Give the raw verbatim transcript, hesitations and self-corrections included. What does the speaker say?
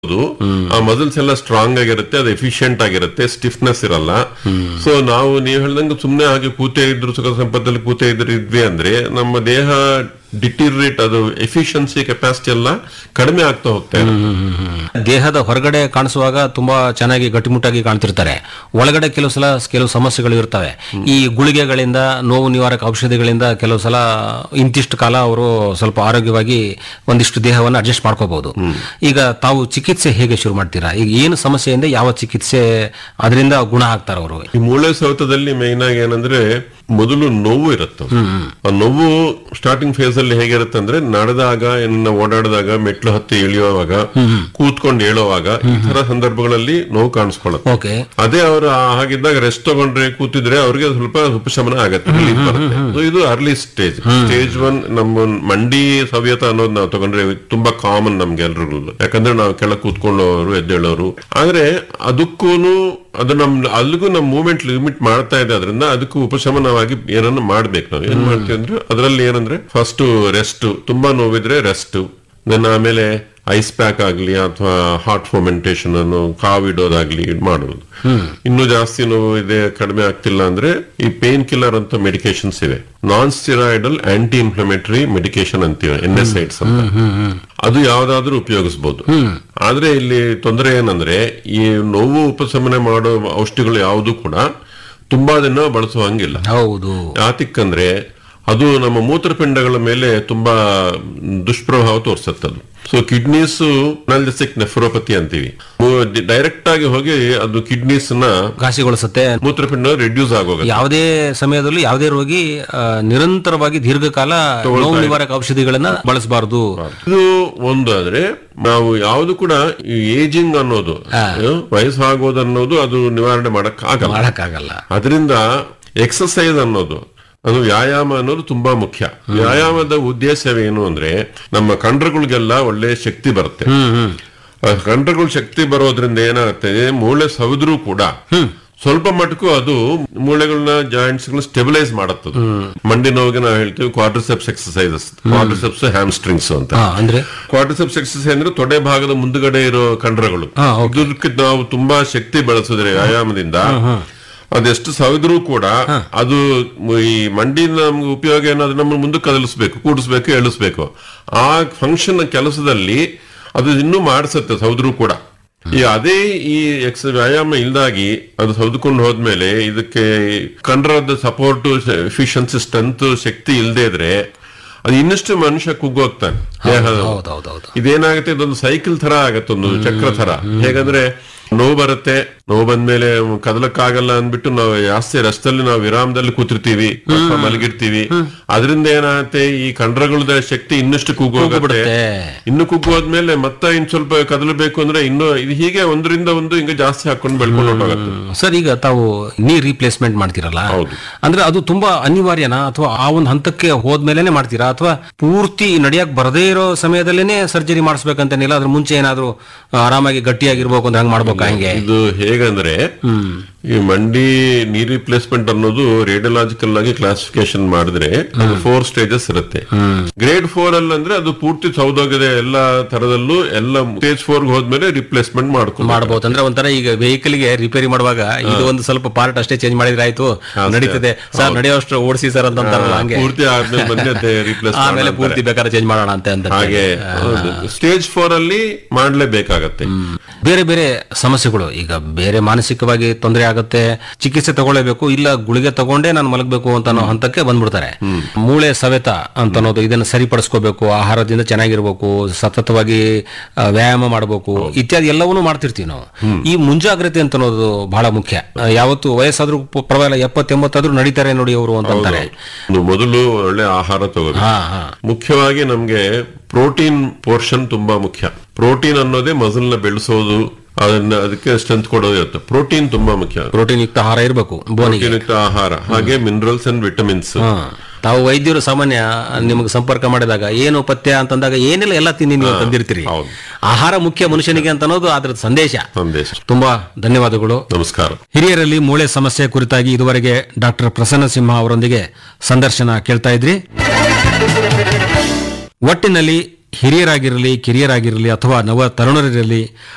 ಆ ಮಸಲ್ಸ್ ಎಲ್ಲ ಸ್ಟ್ರಾಂಗ್ ಆಗಿರುತ್ತೆ, ಅದು ಎಫಿಷಿಯಂಟ್ ಆಗಿರುತ್ತೆ, ಸ್ಟಿಫ್ನೆಸ್ ಇರಲ್ಲ. ಸೊ ನಾವು ನೀವು ಹೇಳ್ದಂಗೆ ಸುಮ್ನೆ ಹಾಗೆ ಕೂತೇ ಇದ್ರು, ಸುಖ ಸಂಪತ್ತಲ್ಲಿ ಕೂತೇ ಇದ್ರು ಇದ್ವಿ ಅಂದ್ರೆ ನಮ್ಮ ದೇಹ ಡಿಟಿರೇಟ್, ಅದು ಎಫಿಷಿಯನ್ಸಿ ಕೆಪಾಸಿಟಿ ಎಲ್ಲ ಕಡಿಮೆ ಆಗ್ತಾ ಹೋಗ್ತಾ ಇದೆ. ದೇಹದ ಹೊರಗಡೆ ಕಾಣಿಸುವಾಗ ತುಂಬಾ ಚೆನ್ನಾಗಿ ಗಟ್ಟಿಮುಟ್ಟಾಗಿ ಕಾಣ್ತಿರ್ತಾರೆ, ಒಳಗಡೆ ಕೆಲವು ಸಲ ಕೆಲವು ಸಮಸ್ಯೆಗಳು ಇರ್ತವೆ. ಈ ಗುಳಿಗೆಗಳಿಂದ, ನೋವು ನಿವಾರಕ ಔಷಧಿಗಳಿಂದ ಕೆಲವು ಸಲ ಇಂತಿಷ್ಟು ಕಾಲ ಅವರು ಸ್ವಲ್ಪ ಆರೋಗ್ಯವಾಗಿ ಒಂದಿಷ್ಟು ದೇಹವನ್ನು ಅಡ್ಜಸ್ಟ್ ಮಾಡ್ಕೋಬಹುದು. ಈಗ ತಾವು ಚಿಕಿತ್ಸೆ ಹೇಗೆ ಶುರು ಮಾಡ್ತೀರಾ? ಈಗ ಏನು ಸಮಸ್ಯೆಯಿಂದ ಯಾವ ಚಿಕಿತ್ಸೆ ಅದರಿಂದ ಗುಣ ಆಗ್ತಾರ ಅವರು? ಈ ಮೂಳೆ ಸೌತದಲ್ಲಿ ಮೈನ್ ಆಗಿ ಏನಂದ್ರೆ ಮೊದಲು ನೋವು ಇರುತ್ತೆ. ಆ ನೋವು ಸ್ಟಾರ್ಟಿಂಗ್ ಫೇಸ್ ಅಲ್ಲಿ ಹೇಗಿರುತ್ತೆ ಅಂದ್ರೆ ನಡೆದಾಗ, ಏನ ಓಡಾಡಿದಾಗ, ಮೆಟ್ಲು ಹತ್ತಿ ಇಳಿಯುವಾಗ, ಕೂತ್ಕೊಂಡು ಹೇಳುವಾಗ ಈ ತರ ಸಂದರ್ಭಗಳಲ್ಲಿ ನೋವು ಕಾಣಿಸ್ಕೊಳ್ಳುತ್ತೆ. ಅದೇ ಅವರು ಹಾಗಿದ್ದಾಗ ರೆಸ್ಟ್ ತಗೊಂಡ್ರೆ, ಕೂತಿದ್ರೆ ಅವ್ರಿಗೆ ಸ್ವಲ್ಪ ಉಪಶಮನ ಆಗತ್ತೆ, ರಿಲೀಫ್ ಬರುತ್ತೆ. So ಇದು ಅರ್ಲಿ ಸ್ಟೇಜ್. ಸ್ಟೇಜ್ ಒನ್ ನಮ್ಮ ಮಂಡಿ ಸವ್ಯತ ಅನ್ನೋದು ನಾವು ತಗೊಂಡ್ರೆ ತುಂಬಾ ಕಾಮನ್ ನಮ್ಗೆ ಎಲ್ರಿಗೂ, ಯಾಕಂದ್ರೆ ನಾವು ಕೆಳಗೆ ಕೂತ್ಕೊಳ್ಳೋರು, ಎದ್ದೇಳೋರು. ಆದ್ರೆ ಅದಕ್ಕೂನು ಅದು ನಮ್ ಅಲ್ಲಿಗೂ ನಮ್ ಮೂವ್ಮೆಂಟ್ ಲಿಮಿಟ್ ಮಾಡ್ತಾ ಇದೆ. ಅದರಿಂದ ಅದಕ್ಕೂ ಉಪಶಮನವಾಗಿ ಏನನ್ನು ಮಾಡ್ಬೇಕು. ನಾವು ಏನ್ ಮಾಡ್ತೀವಿ ಅಂದ್ರೆ ಅದರಲ್ಲಿ ಏನಂದ್ರೆ ಫಸ್ಟ್ ರೆಸ್ಟ್, ತುಂಬಾ ನೋವಿದ್ರೆ ರೆಸ್ಟ್, ದೆನ್ ಆಮೇಲೆ ಐಸ್ ಪ್ಯಾಕ್ ಆಗ್ಲಿ ಅಥವಾ ಹಾರ್ಟ್ ಫರ್ಮೆಂಟೇಶನ್ ಅನ್ನು ಕಾವಿಡೋದಾಗ್ಲಿ ಮಾಡೋದು. ಇನ್ನು ಜಾಸ್ತಿ ನೋವು ಇದೆ, ಕಡಿಮೆ ಆಗ್ತಿಲ್ಲ ಅಂದ್ರೆ ಈ ಪೇನ್ ಕಿಲ್ಲರ್ ಅಂತ ಮೆಡಿಕೇಶನ್ಸ್ ಇವೆ, ನಾನ್ ಸ್ಟಿರಾಯ್ಡಲ್ ಆಂಟಿ ಇನ್ಫ್ಲಮೇಟರಿ ಮೆಡಿಕೇಶನ್ ಅಂತೀವಿ, ಎನ್ ಎಸ್ ಐಡ್ಸ್ ಅಂತ. ಅದು ಯಾವ್ದಾದ್ರೂ ಉಪಯೋಗಿಸಬಹುದು. ಆದ್ರೆ ಇಲ್ಲಿ ತೊಂದರೆ ಏನಂದ್ರೆ ಈ ನೋವು ಉಪಶಮನ ಮಾಡೋ ಔಷಧಿಗಳು ಯಾವುದು ಕೂಡ ತುಂಬಾ ದಿನ ಬಳಸುವ ಹಂಗಿಲ್ಲ. ಹೌದು. ಯಾತಿಕ್ಕಂದ್ರೆ ಅದು ನಮ್ಮ ಮೂತ್ರಪಿಂಡಗಳ ಮೇಲೆ ತುಂಬಾ ದುಷ್ಪ್ರಭಾವ ತೋರಿಸುತ್ತದು. ಸೊ ಕಿಡ್ನೀಸ್ ಅನಾಲ್ಜೆಸಿಕ್ ನೆಫ್ರೋಪತಿ ಅಂತೀವಿ, ಡೈರೆಕ್ಟ್ ಆಗಿ ಹೋಗಿ ಅದು ಕಿಡ್ನೀಸ್ ನ ಘಾಸಿಗೊಳಿಸುತ್ತೆ, ಮೂತ್ರಪಿಂಡ ರಿಡ್ಯೂಸ್ ಆಗೋಗುತ್ತೆ. ಯಾವುದೇ ಸಮಯದಲ್ಲೂ ಯಾವುದೇ ರೋಗಿ ನಿರಂತರವಾಗಿ ದೀರ್ಘಕಾಲ ನೋವು ನಿವಾರಕ ಔಷಧಿಗಳನ್ನ ಬಳಸಬಾರದು. ಇದು ಒಂದು. ಆದ್ರೆ ನಾವು ಯಾವುದು ಕೂಡ ಏಜಿಂಗ್ ಅನ್ನೋದು, ವಯಸ್ಸಾಗೋದು ಅನ್ನೋದು ಅದು ನಿವಾರಣೆ ಮಾಡಕ್ ಮಾಡಕ್ಕಾಗಲ್ಲ. ಅದರಿಂದ ಎಕ್ಸರ್ಸೈಸ್ ಅನ್ನೋದು, ಅದು ವ್ಯಾಯಾಮ ಅನ್ನೋದು ತುಂಬಾ ಮುಖ್ಯ. ವ್ಯಾಯಾಮದ ಉದ್ದೇಶವೇನು ಅಂದ್ರೆ ನಮ್ಮ ಕಂಡರಗಳಿಗೆಲ್ಲ ಒಳ್ಳೆ ಶಕ್ತಿ ಬರುತ್ತೆ. ಕಂಡರಗಳ ಶಕ್ತಿ ಬರೋದ್ರಿಂದ ಏನಾಗುತ್ತೆ, ಮೂಳೆ ಸವಿದ್ರೂ ಕೂಡ ಸ್ವಲ್ಪ ಮಟ್ಟಕ್ಕೂ ಅದು ಮೂಳೆಗಳನ್ನ, ಜಾಯಿಂಟ್ಸ್ ಗಳನ್ನ ಸ್ಟೆಬಿಲೈಸ್ ಮಾಡುತ್ತದೆ. ಮಂಡಿ ನೋವಿಗೆ ನಾವು ಹೇಳ್ತೀವಿ ಕ್ವಾಡ್ರಿಸೆಪ್ಸ್ ಎಕ್ಸರ್ಸೈಸಸ್, ಕ್ವಾಡ್ರಿಸೆಪ್ಸ್ ಹ್ಯಾಮ್ಸ್ಟ್ರಿಂಗ್ಸ್ ಅಂತ. ಅಂದ್ರೆ ಕ್ವಾಡ್ರಿಸೆಪ್ಸ್ ಎಕ್ಸರ್ಸೈಸ್ ಅಂದ್ರೆ ತೊಡೆ ಭಾಗದ ಮುಂದುಗಡೆ ಇರೋ ಕಂಡರಗಳು. ಇದಕ್ಕೆ ನಾವು ತುಂಬಾ ಶಕ್ತಿ ಬೆಳೆಸಿದ್ರೆ ವ್ಯಾಯಾಮದಿಂದ ಅದೆಷ್ಟು ಸವಿದ್ರೂ ಕೂಡ ಅದು ಈ ಮಂಡಿನ ನಮ್ಗೆ ಉಪಯೋಗ ಏನಾದ್ರು ನಮ್ಮ ಮುಂದೆ ಕದಲಿಸ್ಬೇಕು, ಕೂಡಿಸ್ಬೇಕು, ಎಳಿಸ್ಬೇಕು. ಆ ಫಂಕ್ಷನ್ ಕೆಲಸದಲ್ಲಿ ಅದು ಇನ್ನೂ ಮಾಡಿಸುತ್ತೆ ಸೌದ್ರೂ ಕೂಡ. ಈ ಅದೇ ಈ ಎಕ್ಸ್ ವ್ಯಾಯಾಮ ಇಲ್ದಾಗಿ ಅದು ಸೌದ್ಕೊಂಡು ಹೋದ್ಮೇಲೆ ಇದಕ್ಕೆ ಕಂಡರದ ಸಪೋರ್ಟ್, ಎಫಿಷಿಯನ್ಸಿ, ಸ್ಟ್ರೆಂತ್, ಶಕ್ತಿ ಇಲ್ಲದೆ ಇದ್ರೆ ಅದು ಇನ್ನಷ್ಟು ಮನುಷ್ಯ ಕುಗ್ಗೋಗ್ತಾನೆ ದೇಹದ. ಇದೇನಾಗುತ್ತೆ, ಇದೊಂದು ಸೈಕಲ್ ತರ ಆಗತ್ತೆ, ಒಂದು ಚಕ್ರ ತರ. ಹೇಗಂದ್ರೆ ನೋವು ಬರುತ್ತೆ, ನೋವು ಬಂದ್ಮೇಲೆ ಕದಲಕ್ಕಾಗಲ್ಲ ಅಂದ್ಬಿಟ್ಟು ನಾವು ಜಾಸ್ತಿ ರಸ್ತಲ್ಲಿ ನಾವು ವಿರಾಮದಲ್ಲಿ ಕೂತಿರ್ತೀವಿ, ಮಲಗಿರ್ತೀವಿ. ಅದರಿಂದ ಏನಾಗುತ್ತೆ, ಈ ಕಂಡರಗಳ ಶಕ್ತಿ ಇನ್ನಷ್ಟು ಕುಗ್ಗೋಗುತ್ತೆ. ಇನ್ನು ಕುಗ್ಗೋದ್ಮೇಲೆ ಮತ್ತೆ ಇನ್ ಸ್ವಲ್ಪ ಕದಲಬೇಕು ಅಂದ್ರೆ ಇನ್ನು ಇದು ಹೀಗೆ ಒಂದರಿಂದ ಒಂದು ಹಿಂಗೆ ಜಾಸ್ತಿ ಹಾಕೊಂಡು ಬೆಳ್ಕೊಂಡು ಹೊರಟೋಗುತ್ತೆ. ಸರ್, ಈಗ ತಾವು ನೀ ರೀಪ್ಲೇಸ್ಮೆಂಟ್ ಮಾಡ್ತೀರಲ್ಲ, ಅಂದ್ರೆ ಅದು ತುಂಬಾ ಅನಿವಾರ್ಯನಾ, ಅಥವಾ ಆ ಒಂದು ಹಂತಕ್ಕೆ ಹೋದ್ಮೇಲೆನೆ ಮಾಡ್ತೀರಾ, ಅಥವಾ ಪೂರ್ತಿ ನಡಿಯಕ್ ಬರದೇ ಇರೋ ಸಮಯದಲ್ಲೇನೆ ಸರ್ಜರಿ ಮಾಡಿಸ್ಬೇಕಂತೇನಿಲ್ಲ? ಅದ್ರ ಮುಂಚೆ ಏನಾದ್ರು ಆರಾಮಾಗಿ ಗಟ್ಟಿಯಾಗಿರ್ಬೇಕು ಅಂದ್ರೆ ಹಂಗ್ ಮಾಡ್ಬೇಕು? ಹಂಗೆ ಇದು ಹೇಗಂದ್ರೆ ಈ ಮಂಡಿ ನೀ ರಿಪ್ಲೇಸ್ಮೆಂಟ್ ಅನ್ನೋದು ರೇಡಿಯೋಲಾಜಿಕಲ್ ಆಗಿ ಕ್ಲಾಸಿಫಿಕೇಶನ್ ಮಾಡಿದ್ರೆ ಅದು ಫೋರ್ ಸ್ಟೇಜಸ್ ಇರುತ್ತೆ. ಗ್ರೇಡ್ ಫೋರ್ ಅಲ್ಲಿ ಅಂದ್ರೆ ಅದು ಪೂರ್ತಿ ಸೌದೋಗಿದೆ ಎಲ್ಲಾ ತರದಲ್ಲೂ, ಎಲ್ಲ ಸ್ಟೇಜ್ ಫೋರ್ ಹೋದ್ಮೇಲೆ ರಿಪ್ಲೇಸ್ಮೆಂಟ್ ಮಾಡ್ಕೊಂಡು ಮಾಡಬಹುದು. ಅಂದ್ರೆ ಒಂಥರ ಈಗ ವೆಹಿಕಲ್ ಗೆ ರಿಪೇರಿ ಮಾಡುವಾಗ ಇದು ಒಂದು ಸ್ವಲ್ಪ ಪಾರ್ಟ್ ಅಷ್ಟೇ ಚೇಂಜ್ ಮಾಡಿದ್ರೆ ಆಯ್ತು, ನಡೀತದೆ ಸರ್, ನಡೆಯೋಷ್ಟು ಓಡಿಸಿ ಸರ್ ಅಂತ ಅಂತಾರಲ್ಲ, ಹಂಗೆ ಪೂರ್ತಿ ಆದ್ಮೇಲೆ ಬಂದೇ ರಿಪ್ಲೇಸ್ ಆಮೇಲೆ ಪೂರ್ತಿ ಬೇಕಾದ್ರೆ ಚೇಂಜ್ ಮಾಡೋಣ ಅಂತ. ಹಾಗೆ ಸ್ಟೇಜ್ ಫೋರ್ ಅಲ್ಲಿ ಮಾಡ್ಲೇಬೇಕಾಗತ್ತೆ. ಬೇರೆ ಬೇರೆ ಸಮಸ್ಯೆಗಳು, ಈಗ ಬೇರೆ ಮಾನಸಿಕವಾಗಿ ತೊಂದರೆ ಆಗುತ್ತೆ, ಚಿಕಿತ್ಸೆ ತಗೊಳ್ಳೇಬೇಕು, ಇಲ್ಲ ಗುಳಿಗೆ ತಗೊಂಡೇ ನಾನು ಮಲಗಬೇಕು ಅಂತ ಅನ್ನೋ ಹಂತಕ್ಕೆ ಬಂದ್ಬಿಡ್ತಾರೆ. ಮೂಳೆ ಸವೆತ ಅಂತ ಅನ್ನೋದು, ಇದನ್ನ ಸರಿಪಡಿಸ್ಕೋಬೇಕು, ಆಹಾರದಿಂದ ಚೆನ್ನಾಗಿರ್ಬೇಕು, ಸತತವಾಗಿ ವ್ಯಾಯಾಮ ಮಾಡಬೇಕು, ಇತ್ಯಾದಿ ಎಲ್ಲವನ್ನೂ ಮಾಡ್ತಿರ್ತೀವಿ ನಾವು. ಈ ಮುಂಜಾಗ್ರತೆ ಅಂತ ಅನ್ನೋದು ಬಹಳ ಮುಖ್ಯ. ಯಾವತ್ತು ವಯಸ್ಸಾದ್ರೂ ಪರವಾಗಿಲ್ಲ, ಎಪ್ಪತ್ ಎಂಬತ್ತಾದ್ರೂ ನಡೀತಾರೆ ನೋಡಿ ಅವರು ಅಂತಾರೆ. ಮೊದಲು ಒಳ್ಳೆ ಆಹಾರ ತಗೋಬೇಕು. ಮುಖ್ಯವಾಗಿ ನಮ್ಗೆ ಪ್ರೋಟೀನ್ ಪೋರ್ಷನ್ ತುಂಬಾ ಮುಖ್ಯ. ಪ್ರೋಟೀನ್ ಅನ್ನೋದೇ ಮಸಲ್ ನ ಬೆಳೆಸೋದು, ಅದನ್ನ ಅದಕ್ಕೆ ಸ್ಟ್ರೆಂತ್ ಕೊಡೋದು ಇರುತ್ತೆ. ಪ್ರೋಟೀನ್ ತುಂಬಾ ಮುಖ್ಯ. ಪ್ರೋಟೀನ್ ಯುಕ್ತ ಆಹಾರ ಇರಬೇಕು, ಪ್ರೋಟೀನ್ ಯುಕ್ತ ಆಹಾರ, ಹಾಗೆ ಮಿನರಲ್ಸ್ ಅಂಡ್ ವಿಟಮಿನ್ಸ್. ತಾವು ವೈದ್ಯರು ಸಾಮಾನ್ಯ ನಿಮಗೆ ಸಂಪರ್ಕ ಮಾಡಿದಾಗ ಏನು ಪಥ್ಯ ಅಂತಂದಾಗ ಏನೆಲ್ಲ ಎಲ್ಲ ತಿನ್ನಿ ನೀವು ತಂದಿರ್ತೀರಿ. ಆಹಾರ ಮುಖ್ಯ ಮನುಷ್ಯನಿಗೆ ಅಂತ ಅನ್ನೋದು ಅದ್ರ ಸಂದೇಶ. ಸಂದೇಶ. ತುಂಬಾ ಧನ್ಯವಾದಗಳು. ನಮಸ್ಕಾರ. ಹಿರಿಯರಲ್ಲಿ ಮೂಳೆ ಸಮಸ್ಯೆ ಕುರಿತಾಗಿ ಇದುವರೆಗೆ ಡಾಕ್ಟರ್ ಪ್ರಸನ್ನ ಸಿಂಹ ಅವರೊಂದಿಗೆ ಸಂದರ್ಶನ ಕೇಳ್ತಾ ಇದ್ರಿ. ಒಟ್ಟಿನಲ್ಲಿ ಹಿರಿಯರಾಗಿರಲಿ, ಕಿರಿಯರಾಗಿರಲಿ ಅಥವಾ ನವ ತರುಣರಿರಲಿ